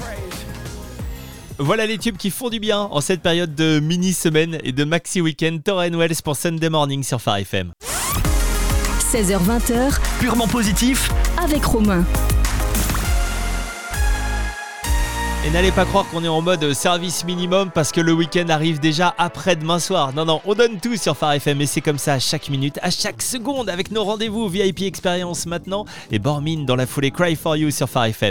Voilà les tubes qui font du bien en cette période de mini-semaine et de maxi-week-end. Torren Wells pour Sunday Morning sur Phare FM. 16h-20h, Purement positif. avec Romain. Et n'allez pas croire qu'on est en mode service minimum parce que le week-end arrive déjà après-demain soir. Non, on donne tout sur Phare FM et c'est comme ça à chaque minute, à chaque seconde avec nos rendez-vous VIP Experience maintenant et Bormin dans la foulée Cry For You sur Phare FM.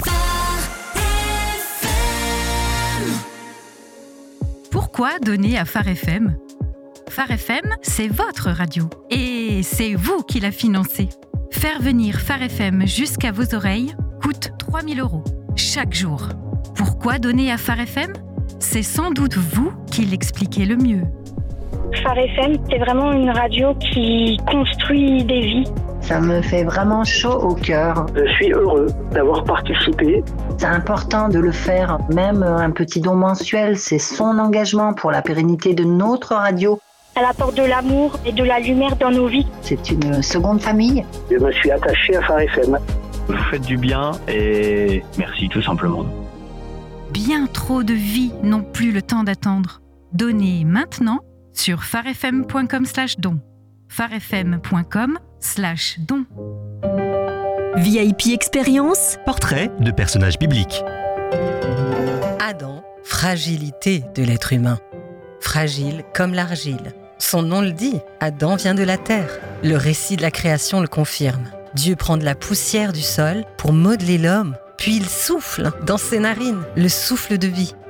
Pourquoi donner à Phare FM ? Phare FM, c'est votre radio. Et c'est vous qui la financez. Faire venir Phare FM jusqu'à vos oreilles coûte 3 000 € chaque jour. Pourquoi donner à Phare FM ? C'est sans doute vous qui l'expliquez le mieux. Phare FM, c'est vraiment une radio qui construit des vies. Ça me fait vraiment chaud au cœur. Je suis heureux d'avoir participé. C'est important de le faire. Même un petit don mensuel, c'est son engagement pour la pérennité de notre radio. Elle apporte de l'amour et de la lumière dans nos vies. C'est une seconde famille. Je me suis attaché à Phare FM. Vous faites du bien et merci tout simplement. Bien trop de vies n'ont plus le temps d'attendre. Donnez maintenant sur pharefm.com/don. pharefm.com/don. VIP Experience, Portrait de personnages bibliques. Adam, fragilité de l'être humain. Fragile comme l'argile. Son nom le dit, Adam vient de la terre. Le récit de la création le confirme. Dieu prend de la poussière du sol pour modeler l'homme, puis il souffle dans ses narines le souffle de vie.